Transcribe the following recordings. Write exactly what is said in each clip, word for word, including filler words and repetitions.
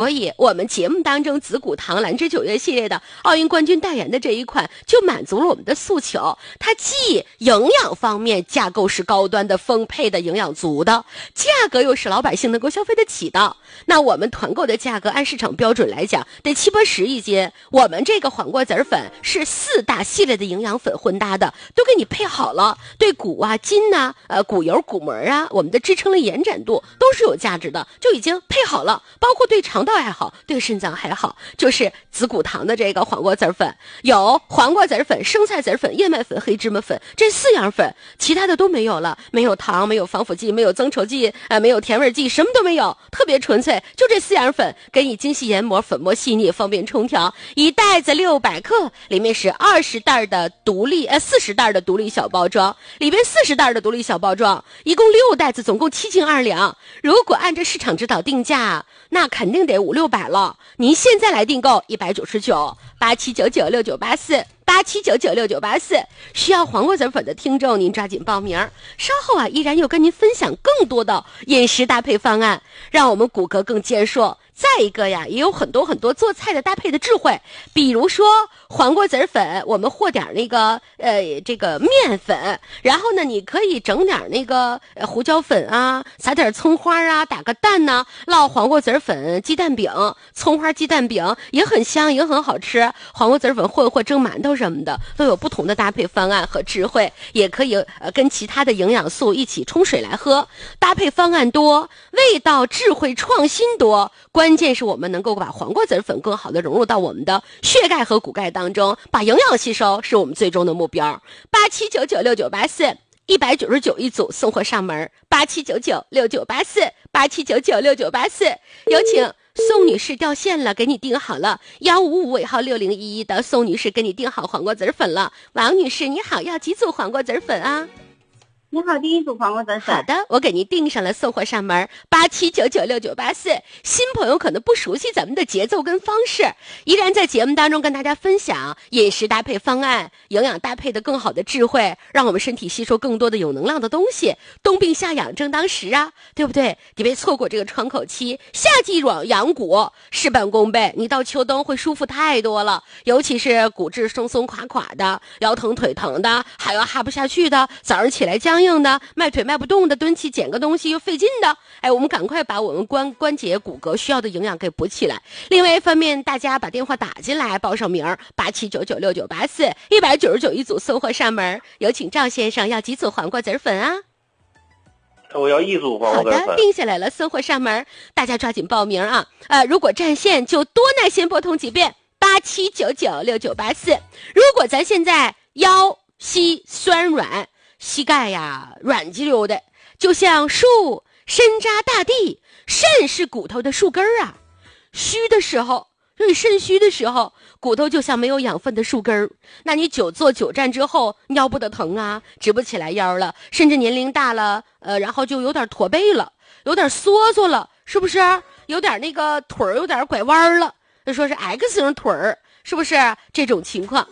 以我们节目当中紫谷堂兰芝九月系列的奥运冠军代言的这一款就满足了我们的诉求，它既营养方面架构是高端的丰沛的营养足的，价格又是老百姓能够消费得起的。那我们团购的价格按市场标准来讲得七八十一斤，我们这个黄瓜籽粉是四大系列的营养粉混搭的，都给你配好了，对骨啊筋呐、啊、呃骨油骨膜啊，我们的支撑的延展度都是有价值的，就已经配好了，包括对肠道还好，对肾脏还好。就是紫谷堂的这个黄瓜籽粉，有黄瓜籽粉、生菜籽粉、燕麦粉、黑芝麻粉这四样粉，其他的都没有了，没有糖，没有防腐剂，没有增稠剂，呃，没有甜味剂，什么都没有，特别纯粹，就这四样粉，给你精细研磨，粉末细腻，方便冲调。一袋子六百克，里面是二十袋的独立，呃，四十袋的独立小包装，里边四十袋的独立小包装，一共六袋子，总共七斤二两。如果按照市场指导定价，那肯定得五六百了。您现在来订购一百九十九，八七九九六九八四。八七九九六九八四，需要黄瓜籽粉的听众，您抓紧报名。稍后啊，依然又跟您分享更多的饮食搭配方案，让我们骨骼更健硕。再一个呀，也有很多很多做菜的搭配的智慧，比如说黄瓜籽粉，我们和点那个呃这个面粉，然后呢，你可以整点那个呃胡椒粉啊，撒点葱花啊，打个蛋呐、啊，烙黄瓜籽粉、鸡蛋饼、葱花鸡蛋饼也很香，也很好吃。黄瓜籽粉和和蒸馒头什么的，都有不同的搭配方案和智慧，也可以呃跟其他的营养素一起冲水来喝。搭配方案多，味道智慧创新多，关键是我们能够把黄瓜籽粉更好的融入到我们的血钙和骨钙当中，把营养吸收是我们最终的目标。八七九九六九八四，一百九十九一组，送货上门。八七九九六九八四，八七九九六九八四，有请宋女士掉线了，给你订好了，幺五五尾号六零一一的宋女士给你订好黄瓜籽粉了。王女士你好，要几组黄瓜籽粉啊？ 你好，第一组黄瓜籽粉。 好的，我给您订上了，送货上门。八七九九六九八四，新朋友可能不熟悉咱们的节奏跟方式，依然在节目当中跟大家分享饮食搭配方案，营养搭配的更好的智慧，让我们身体吸收更多的有能量的东西。冬病夏养正当时啊，对不对？你别错过这个窗口期，夏季软养骨，事半功倍，你到秋冬会舒服太多了，尤其是骨质松松垮垮的，腰疼腿疼的，还有哈不下去的，早上起来僵硬的，迈腿迈不动的，蹲起捡个东西又费劲的，哎，我们赶快把我们关关节骨骼需要的营养给补起来。另外一方面，大家把电话打进来，报上名，八七九九六九八四，一百九十九一组，送货上门。有请赵先生，要几组黄瓜籽粉啊？ 我要一组黄瓜籽粉。 好的，定下来了，送货上门，大家抓紧报名啊！呃，如果占线就多耐心拨通几遍，八七九九六九八四。如果咱现在腰膝酸软，膝盖呀软叽溜的，就像树深扎大地，肾是骨头的树根儿啊，虚的时候，所以肾虚的时候，骨头就像没有养分的树根儿。那你久坐久站之后，腰部的疼啊，直不起来腰了，甚至年龄大了，呃，然后就有点驼背了，有点缩缩了，是不是？有点那个腿儿有点拐弯了，就说是 X 型腿儿，是不是这种情况？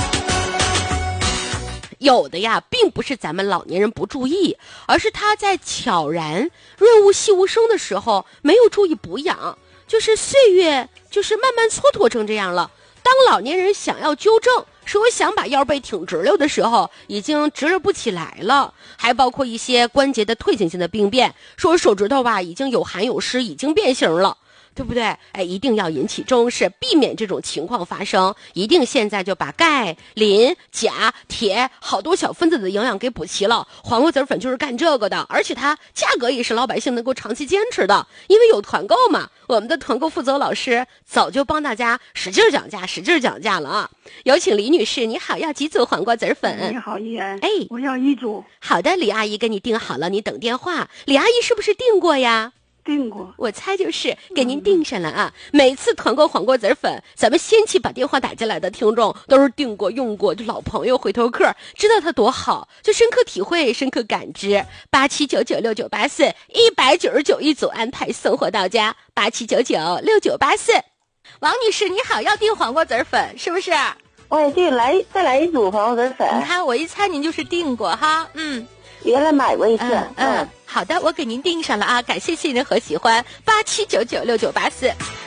有的呀，并不是咱们老年人不注意，而是他在悄然润物细无声的时候没有注意补养，就是岁月就是慢慢蹉跎成这样了。当老年人想要纠正，说想把腰背挺直溜的时候，已经直溜不起来了，还包括一些关节的退行性的病变，说手指头吧已经有寒有湿，已经变形了。对不对？哎，一定要引起重视，避免这种情况发生。一定现在就把钙、磷、钾、铁好多小分子的营养给补齐了。黄瓜籽粉就是干这个的，而且它价格也是老百姓能够长期坚持的，因为有团购嘛。我们的团购负责老师早就帮大家使劲讲价，使劲讲价了啊！有请李女士，你好，要几组黄瓜籽粉？ 你好，依然。 哎， 我要一组。 好的，李阿姨给你订好了，你等电话。李阿姨是不是订过呀？ 订过， 我猜就是给您订上了啊！嗯、每次团购黄瓜籽粉，咱们先期把电话打进来的听众都是订过、用过，就老朋友、回头客，知道它多好，就深刻体会、深刻感知。八七九九六九八四，一百九十九一组，安排送货到家。八七九九六九八四，王女士你好，要订黄瓜籽粉是不是？ 哎，对，来再来一组黄瓜籽粉。 你看我一猜您就是订过哈，嗯。 原来买过一次， 嗯，嗯好的，我给您订上了啊，感谢信任和喜欢，八七九九六九八四。